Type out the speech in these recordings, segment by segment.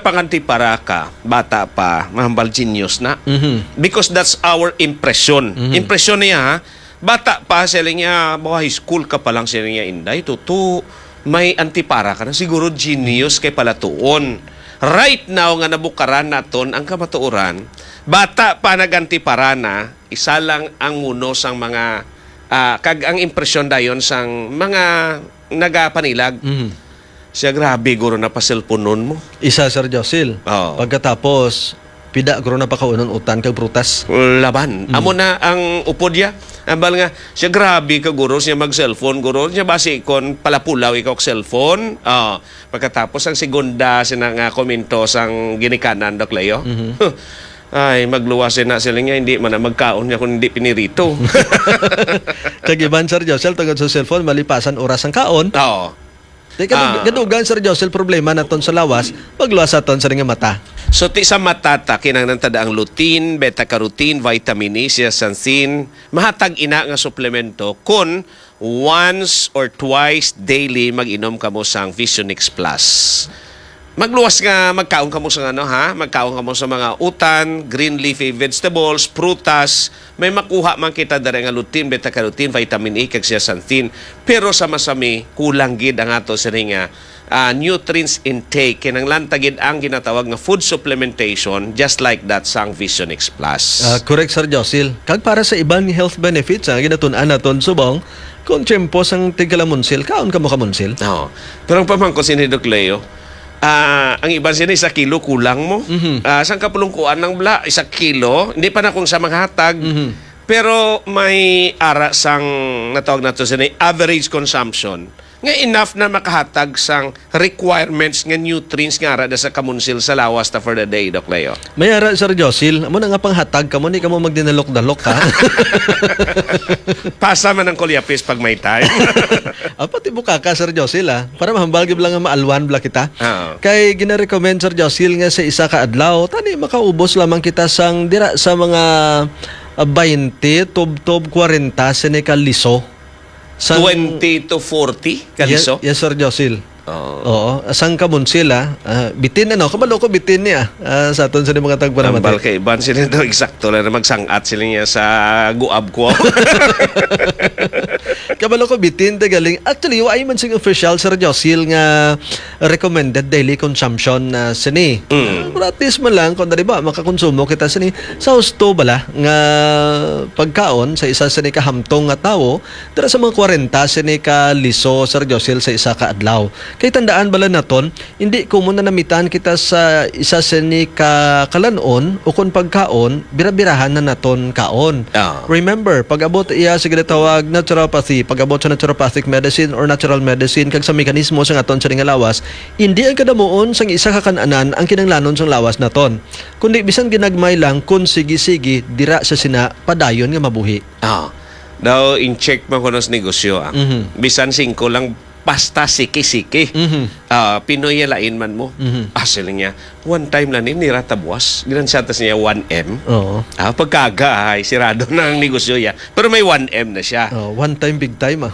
nagpanganti para ka, bata pa, mahambal genius na. Because that's our impression. Impression niya, ha? Bata pa, sila niya, high school ka pa lang sila niya, inday, tuto, may antipara ka na, siguro genius kay palatuon. Right now, nga nabukaran naton ang kamatuoran, bata pa nagantipara na, isa lang ang muno sang mga, kag ang impresyon dayon sang mga nagapanilag. Siya, grabe, guro na pa-cellphone mo. Isa, Sir Josil. Oh. Pagkatapos, pida, guro na pa kaunon utan kag prutas. Laban. Amo na ang upod niya. Ambal nga, siya grabe ka, guro, siya mag-cellphone, guro. Siya basi kon palapulaw ikaw cellphone. Pagkatapos, ang segunda, sinang komento sang ginikanan, Dok Leo. Ay, magluwasin na sila nga, hindi man na magkaon niya kung hindi pinirito. Kagiban, Sir Josel, tungod sa cellphone, malipasan oras ang kaon. Oo. Gadugan, Sir Josel, problema naton sa lawas, pagluwas aton sa nga mata. So, ti sa mata, kinang nantada ang lutein, beta-carotene, vitamin E, zeaxanthin, mahatag ina nga suplemento kung once or twice daily mag-inom ka mo sang Visionix Plus. Magluwas nga, magkaon ka mo sa magkaon ka mo sa mga utan, green leafy vegetables, prutas, may makuha man kita dari nga lutein, beta-carotene, vitamin E, kag zeaxanthin. Pero sa masami, kulang gid ang ato sa nga nutrients intake, kinanglan tagid ang ginatawag nga food supplementation, just like that sang Visionix Plus. Correct, Sir Josil. Kag para sa ibang health benefits, ginatun-an naton subong, kung tiyempo sang tigalamunsil, kaon ka mo kamunsil. Oo. Pero ang pamangko si Doc Leo, ang iban sila, 1 kilo kulang mo. Sang kapulungkuan ng bla, 1 kilo, hindi pa na kung sa mga hatag. Pero may ara sang natawag na to sila, average consumption. Nga enough na makahatag sang requirements nga nutrients nga ara sa kamunsil sa lawas ta for the day, Doc Leo. May ara, Sir Josil, amo na nga panghatag ka mo, ni ka mo magdinalok-dalok, ha? Pasa man ang kulyapis pag may time. Pati buka ka, Sir Josil, ha? Para mahambalgib lang nga maalwan bla kita. Oo. Kay gina-recommend, Sir Josil, nga sa isa ka adlaw, tani makaubos lamang kita sang dira sa mga 20, tub-tub, 40, sinikal liso. 20 to 40 kaliso? Yes, Sir Josil. Oo. Sang kamunsil, bitin kabalo ko bitin niya sa aton sa mga tagparamati. Ambal kay Iban sila ito, eksakto lang na magsangat sila niya sa guab ko. Kabalo ko bitin, galing. Actually, why man sing official, Sir Josil, nga recommended daily consumption na sini. Practice mo lang, kung ba, makakonsumo kita sini. Sa husto bala, nga pagkaon sa isa sini kahamtong nga tao, dara sa mga 40 sini ka liso, Sir Josil, sa isa ka adlaw. Kay tandaan bala naton, hindi ko muna namitan kita sa isa sini ka kalanon o kung pagkaon, bira-birahan na naton kaon. Remember, pag-abot iya sa ginatawag naturopathy, pag-abot sa naturopathic medicine or natural medicine, kag sa mekanismo sa aton sa nga lawas, hindi ang kadamuon sang isa ka kananan ang kinanglanon sang lawas naton. Kundi bisan ginagmay lang kun sige-sige dira sa sina padayon nga mabuhi. Daw in-check mo kuno sa negosyo. Bisan 5 lang basta siki-siki. Pinoy lain man mo. Sila niya, one time lang nira tabuas. Ginansatas niya 1M. Pagkaga, sirado na ang negosyo niya. Pero may 1M na siya. One time, big time.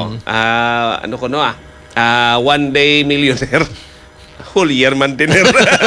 One day millionaire. Whole year mantener.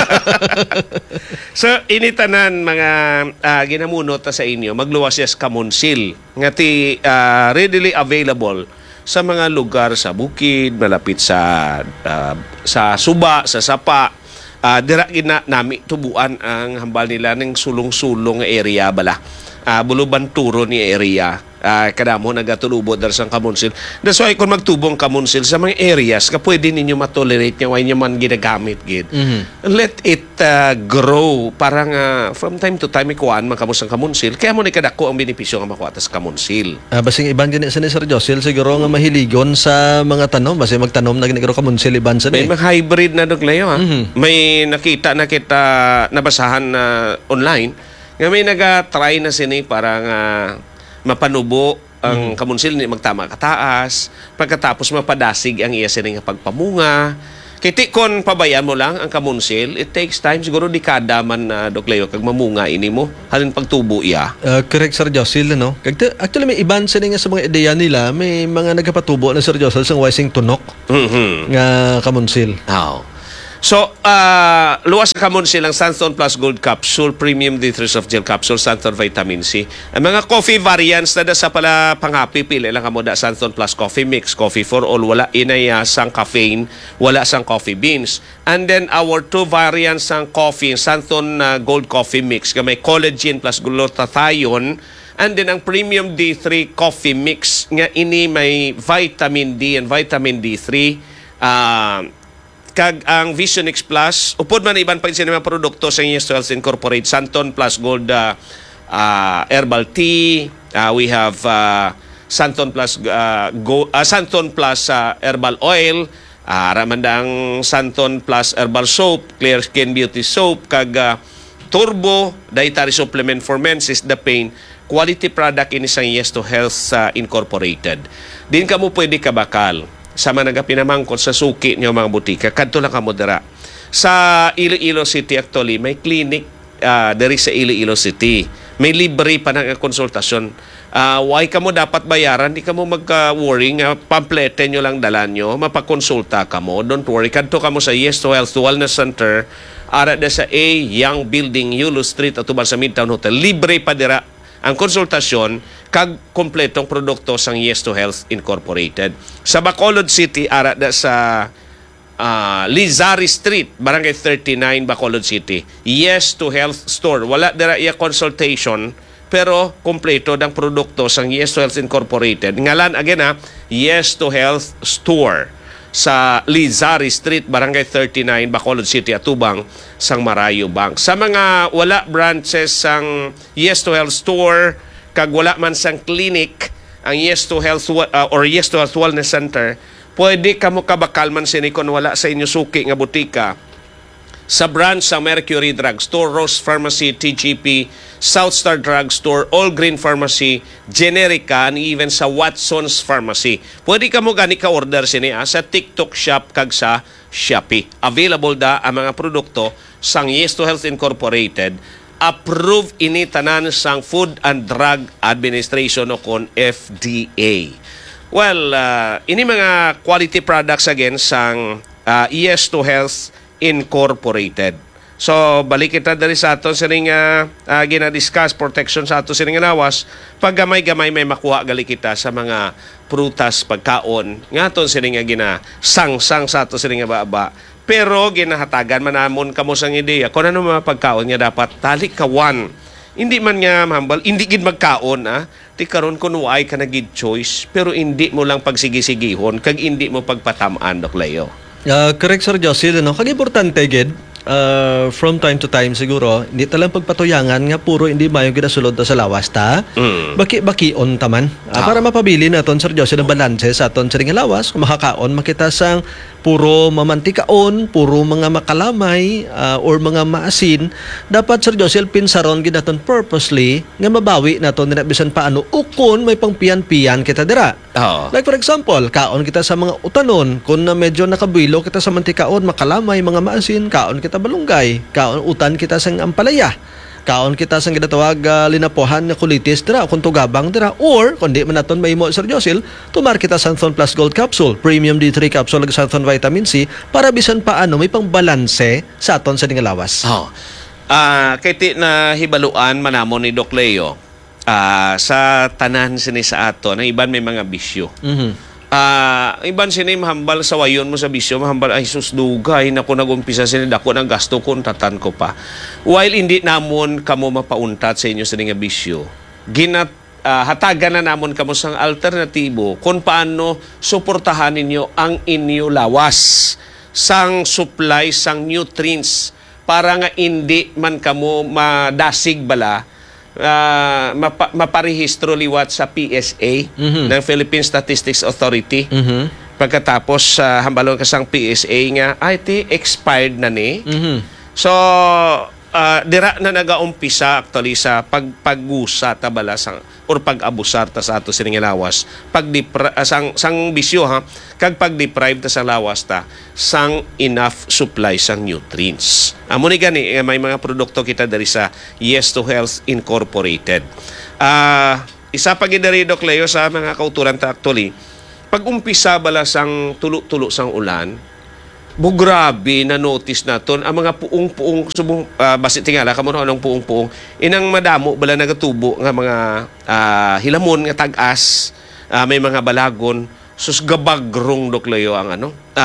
So, initanan mga ginamunot sa inyo, magluwas yes kamunsil. Ngati readily available sa mga lugar sa bukid, malapit sa suba, sa sapa. Dira gina nami tubuan ang hambal nila ng sulong-sulong area bala. Buluban turo ni area. Kadamo nagatulubod dar sang kamunsil. That's why kung magtubong kamunsil sa mga areas ka pwede ninyo matolerate niya why nyo man ginagamit gid. Let it grow parang from time to time ikuan man kamo sang kamunsil kaya mo ni kadako ang benepisyo nga makuha sa kamunsil. Basing iban gani sa ni Sir Josil siguro nga mahiligon sa mga tanom basi magtanom na ginigro kamunsil iban sa ni. May mga hybrid na Doc Leo May nakita na kita nabasahan na online nga may naga-try na sini parang mapanubo ang kamunsil ni magtama kataas pagkatapos mapadasig ang iya sini nga pagpamunga kiti kon pabayaan mo lang ang kamunsil it takes time siguro dekada man Doc Leo kag mamunga ini mo halin pagtubo iya. Correct, Sir Josil, no? Actually may iban sini nga sa mga ideya nila may mga nagapatubo na Sir Josil sang wising tunok nga kamunsil. So, luwas ka mo silang Santon Plus Gold Capsule, Premium D3 Soft Gel Capsule, Santon Vitamin C. Ang mga coffee variants na da sa pala panghapi, pili lang kamo da Santon Plus Coffee Mix, Coffee for All, wala inaya sang caffeine, wala sang coffee beans. And then, our 2 variants sang coffee, Santon Gold Coffee Mix, may collagen plus glutathione. And then, ang Premium D3 Coffee Mix, nga ini may vitamin D and vitamin D3, kag ang Vision X Plus, upod man iban pa yung mga produkto sa Yes to Health Incorporate, Santon Plus Gold Herbal Tea, we have Santon Plus Santon Plus Herbal Oil, ramandang Santon Plus Herbal Soap, Clear Skin Beauty Soap, kag Turbo Dietary Supplement for Men, is the pain, quality product ini sa Yes to Health Incorporated. Din ka mo pwede kabakal sama nagapinamangkot sa suki niyo mga butika, kadto lang kamo dira. Sa Iloilo City actually, may clinic diri sa Iloilo City. May libre pa ng konsultasyon. Why ka mo dapat bayaran, di ka mo magka-worry nga pamplete nyo lang dala nyo, mapakonsulta ka mo. Don't worry, kadto ka mo sa Yes to Health Wellness Center, ara da sa A Young Building, Yulo Street, atuban sa Midtown Hotel. Libre pa dira ang konsultasyon kag kompletong produkto sang Yes to Health Incorporated. Sa Bacolod City, ara da sa Lizari Street, Barangay 39, Bacolod City. Yes to Health Store. Wala dira iya consultation, pero kompleto ng produkto sang Yes to Health Incorporated. Ngalan again Yes to Health Store sa Lizari Street, Barangay 39, Bacolod City, Atubang, sang Marayo Bank. Sa mga wala branches sang Yes to Health Store, kag wala man sang clinic, ang Yes to Health or Yes to Health Wellness Center, pwede ka mo kabakal man sini kung wala sa inyo suki nga butika. Sa branch sa Mercury Drug Store, Rose Pharmacy, TGP, Southstar Drug Store, All Green Pharmacy, Generica, and even sa Watson's Pharmacy. Pwede ka mo gani ka-order sini sa TikTok Shop kag sa Shopee. Available da ang mga produkto sang Yes to Health Incorporated. Approved ini tanan sang Food and Drug Administration o kon FDA. Well, ini mga quality products again sang Yes to Health Incorporated. So, balik kita dari sa aton sining gina-discuss protection sa ato sining lawas. Pag gamay-gamay may makuha gali kita sa mga prutas, pagkaon. Nga aton sining gina-sang-sang sa ato sining baba. Pero ginahatagan manamon kamo sang ideya kung ano mga pagkaon nga dapat tali kawan. Hindi man nga mahambal, hindi gid magkaon Ti karon kun way ka nagid choice, pero hindi mo lang pagsigisigihon kag hindi mo pagpatamaan Dok Leo. Correct, Sir Josil. Kag importante, gid, from time to time siguro, hindi talang pagpatuyangan nga puro hindi mayo ginasulod sa lawas ta. Baki-bakion taman. Para mapabili naton, Sir Josil, ang balanse sa aton sa lawas, kung makakaon, makita sang puro mamantikaon, puro mga makalamay, or mga maasin. Dapat, Sir Josil, pinsaron gid naton purposely nga mabawi naton na bisan paano ukon may pangpian-pian kita dira. Like for example, kaon kita sa mga utanon, kung na medyo nakabuilo kita sa mantikaon, makalamay, mga maasin, kaon kita balunggay, kaon utan kita sang ampalaya, kaon kita sang ginatawag linapohan na kulitis dira, kung tugabang dira, or kung di man naton mahimo, Sir Josil, tumar kita Santon Plus Gold Capsule, Premium D3 Capsule, ag Santon Vitamin C, para bisan paano may pangbalanse sa aton sa lawas. Kay ti na hibaluan manamon ni Doc Leo, sa tanan sini sa ato, na iban may mga bisyo. Iban sini mahambal sa wayon mo sa bisyo, mahambal ay susdugay na ko nagumpisa sini dako ng gasto ko tatan ko pa. While hindi namon kamo mapauntat sa inyo sini nga bisyo, hatagan na namon kamo sang alternatibo kung paano suportahan ninyo ang inyo lawas sang supply sang nutrients para nga hindi man kamo madasig bala, maparehistro liwat sa PSA ng Philippine Statistics Authority. Pagkatapos hambalon ka sang PSA nga ay expired na ni. So dira na nagaumpisa actually sa paggusa ta bala sang or pag-abusar ta sa ato sining lawas, sang bisyo kag pag-deprive ta sa lawas ta sang enough supply sang nutrients. Amo ni gani may mga produkto kita dari sa Yes to Health Incorporated. Isa pa gid diri Doc Leo sa mga kauturan ta actually, pag umpisa bala sang tulo-tulo sang ulan, Grabe na notice naton ang mga puong-puong subong basi tingala kamo anong puong-puong inang madamo bala nagatubo nga mga hilamon nga tag-as may mga balagon sus gabagrong dokleyo ang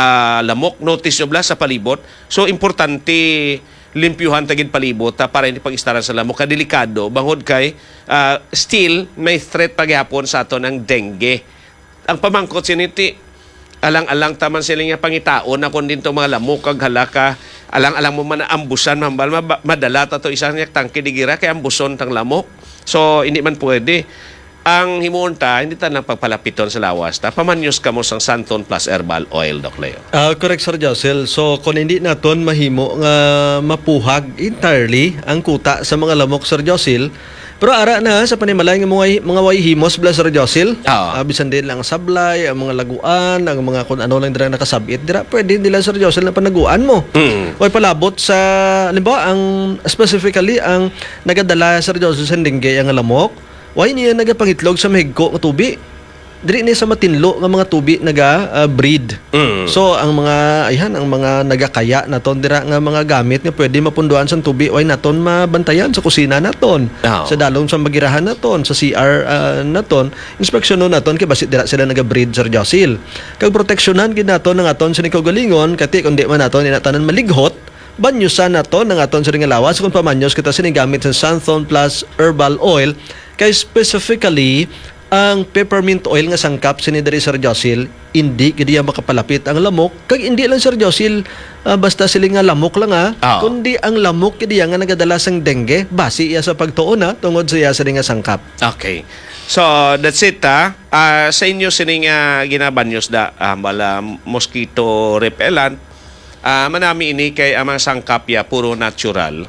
lamok notice nyo bala sa palibot so importante limpyuhan tagid palibot para hindi pag-istaran sa lamok kadelikado bangod kay still may threat pagyapon sa aton ang dengue ang pamangkot siniti alang-alang taman sila nga pangitaon na kung dito mga lamok kag halaka alang-alang mo man ambusan mambal madala to isang tangke digira kay ambuson tang lamok so hindi man pwede ang himunta hindi ta lang pagpalapiton sa lawas ta pamanyos kamo sang Santon Plus Herbal Oil Doc Leo. Correct Sir Josel. So kung hindi naton mahimo nga mapuhag entirely ang kuta sa mga lamok Sir Josel, pero ara na sa panimalay nga mga way himos bla Sir Josel. Bisan din lang sablay, ang mga laguan, ang mga kung ano lang dira nakasabit dira, pwede nila Sir Josel na panaguan mo. Way palabot sa halimbawa ang specifically ang nagadala Sir Josel sa dengue ang lamok. Way niya nagapangitlog sa mahigko nga tubi. Diri ni sa matinlo nga mga tubi breed. So ang mga nagakaya naton dira nga mga gamit nga pwede mapunduan sa tubi way naton mabantayan sa kusina naton. Sa dalom sa magirahan naton, sa CR naton, inspeksyonon naton kay basit dira sila naga-breed Sir Josel. Kag proteksyonan gid naton ng aton sa kaugalingon kati kundi man naton inatanan malighot banyusan naton ng aton sa nga lawas kung pamanyos kita sinigamit sa Santon Plus Herbal Oil kay specifically ang peppermint oil nga sangkap sini diri Sir Josel hindi gid makapalapit ang lamok kag hindi lang Sir Josel basta sila nga lamok lang kundi ang lamok gid nga nagadala sang dengue basi iya sa pagtuon tungod sa iya sa nga sangkap. Okay. So that's it sa inyo sini nga ginabanyos bala mosquito repellent manami ini kay ang mga sangkap puro natural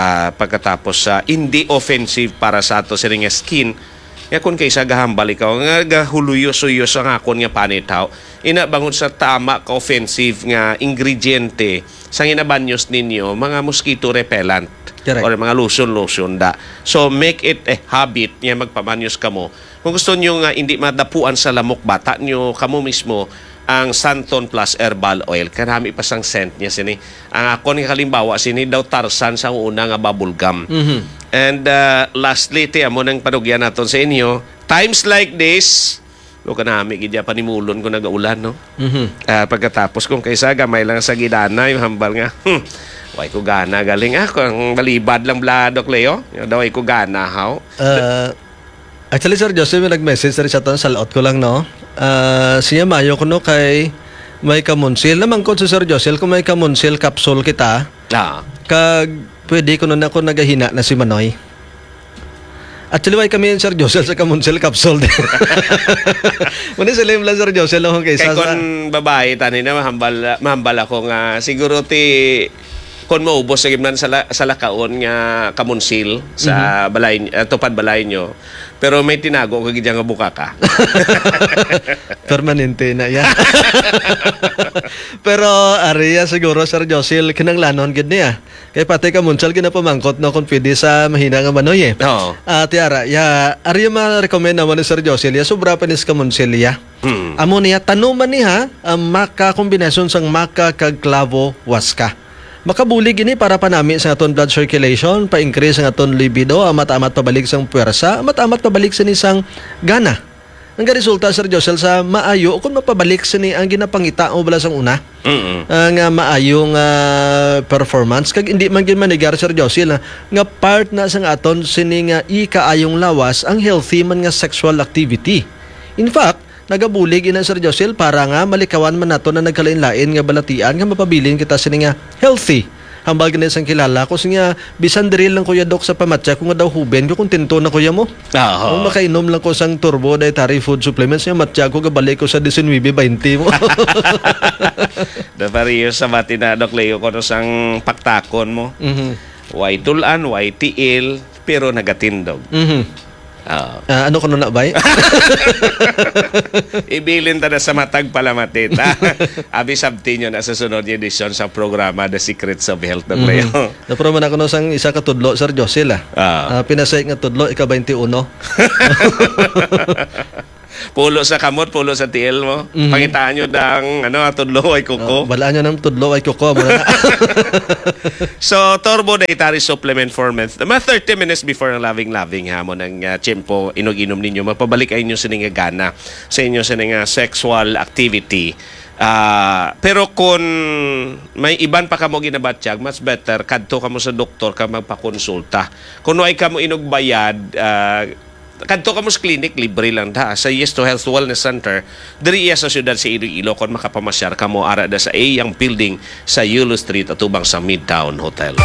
pagkatapos hindi offensive para sa ato sini nga skin. Ya kung kaysa gahambal ikaw nga gahuluyos-uyos ang akon nga panitaw ina bangon sa tama ka offensive nga ingrediente sa ginabanyos ninyo mga mosquito repellent. Correct. Or mga lotion so make it a habit nga magpamanyos kamo kung gusto nyo nga hindi madapuan sa lamok bata nyo kamo mismo ang Santon Plus Herbal Oil karami pa sang scent niya sini ang akon nga halimbawa sini daw Tarzan sa una nga bubble gum. And lastly, amo nang panugyan naton sa inyo. Times like this, lo kanami gidya panimulon ko nagaulan, no? Pagkatapos kung kaysa gamay lang sa gidana, yung hambal nga, way ko gana galing kung balibad lang bladok Leo. Daw ay ko gana, how? Actually, Sir Joseph, may nag-message sa aton sa laot ko lang, no? Siya mayo ko no kay may kamonsil. Naman ko sa Sir Joseph, kung may kamonsil capsule kita, kag pwede ko nun ako nagahina na si Manoy. Actually, way kami yung Sir Josel sa Kamunsel Capsule. Muna sila yung lang Sir Josel lang kaysa kay kung babae, tani na mahambal ako nga siguro kung maubos sa gimnan sa lakaon nga kamunsil sa balay tupad balay nyo pero may tinago kag nga buka ka. Permanente na yan. Pero ariya siguro Sir Josel kinanglanon gid niya. Kay pati kamunsal ginapamangkot no kung pwede sa mahina nga Manoy tiara ariya ma-recommend naman ni Sir Josel sobra pa nis kamunsel amo niya tanuman niya maka kombinasyon sang maka kag klavo waska. Makabulig ini para panami sa aton blood circulation, pa-increase ang aton libido, amat-amat pabalik sang puwersa, amat-amat pabalik sa nisang gana. Ang resulta Sir Josel sa maayo kung mapabalik sa ni ang ginapangita o bala sang una. Nga maayo nga performance kag hindi man gyud manigar Sir Josel nga part na sang aton sini nga ikaayong lawas ang healthy man nga sexual activity. In fact, nagabulig ina Sir Josel para nga malikawan man nato na nagkalain-lain nga balatian nga mapabilin kita sini nga healthy. Hambal ganit sang kilala ko nga bisan diri lang kuya dok sa pamatya kung nga daw huben ko kontento na kuya mo. Kung makainom lang ko sang turbo dietary food supplements nga matya ko gabalik ko sa 19-20 mo. Da pariyo sa matina Dok Leo ko sang paktakon mo. Way tulan, way tiil pero nagatindog. Ano ko na bay? Ibilin ta na sa matag palamatit. Abi sabti nyo na sa sunod yung edisyon sa programa The Secrets of Health ng Leo. Naproman ako no sang isa ka tudlo Sir Josel pinasay nga tudlo ika 21. Pulo sa kamot, pulo sa tiil mo. Pangitaan nyo ng tudlo ay kuko. Wala nyo ng tudlo ay kuko. So, Turbo Dietary Supplement for Men. Mga 30 minutes before ang loving ha mo ng tiyempo, inog-inom ninyo. Mapabalik ay inyo sa nga gana sa inyo sa nga sexual activity. Pero kung may iban pa kamo ginabatsyag, mas better kadto kamo sa doktor ka magpakonsulta. Kung ay kamo inugbayad, kadto kamo sa clinic, libre lang da sa Yes to Health Wellness Center diri sa siyudad sa Iloilo. Kon makapamasyar kamo ara da sa yang building sa Yulo Street atubang sa Midtown Hotel.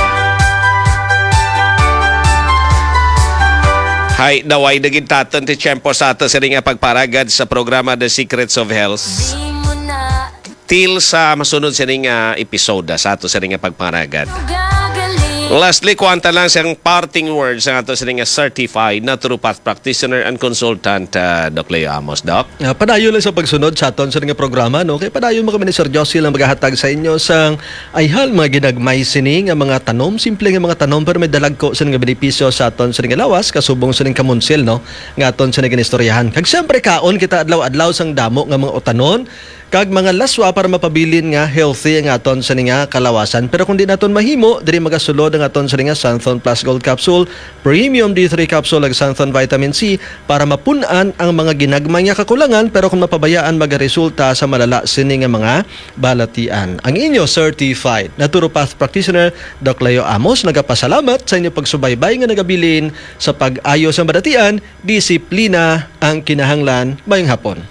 Hay, daway daging taton ti tiyempo sa ato sa nga pagparagad sa programa The Secrets of Health. Till sa masunod sa nga episode sa ato sa nga pagparagad. Lastly, kuwanta lang siyang parting words sa ato sa nga certified naturopath practitioner and consultant, Doc Leo Amos. Doc? Padayon lang sa pagsunod sa aton sa nga programa, no? Kaya padayon mo kami ni Sir Josie lang maghahatag sa inyo sang ayhal mga ginagmay sini nga mga tanom, simple nga mga tanom pero may dalag ko sa nga benepisyo sa aton sa nga lawas, kasubong sa nga kamunsil, no? Nga aton sa nga ginistoryahan. Kag siyempre kaon kita adlaw-adlaw sang damo nga mga utanon, kag mga laswa para mapabilin nga healthy ang aton sa nga kalawasan. Pero kung di naton mahimo, diri magasulod ang aton sa nga Santhon Plus Gold Capsule, Premium D3 Capsule ag Santhon Vitamin C para mapunan ang mga ginagmay nga kakulangan pero kung mapabayaan magaresulta sa malala sini nga mga balatian. Ang inyo certified naturopath practitioner Doc Leo Amos nagapasalamat sa inyo pagsubaybay nga nagabilin sa pag-ayo sa balatian, disiplina ang kinahanglan bayong hapon.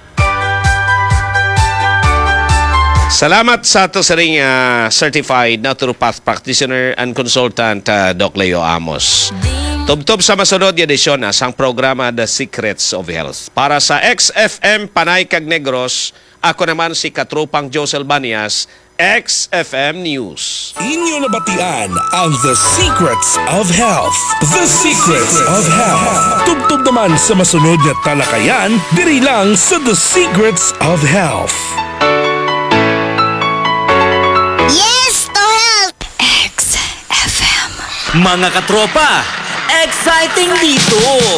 Salamat sa ato sa ring certified naturopath practitioner and consultant, Doc Leo Amos. Tubtob sa masunod yung edisyon sang programa The Secrets of Health. Para sa XFM Panay Cag Negros, ako naman si Katrupang Josel Banias, XFM News. Inyo nabatian ang The Secrets of Health. The Secrets of Health. Tubtob naman sa masunod na talakayan, diri lang sa The Secrets of Health. Yes to Health! XFM. Mga katropa, exciting dito!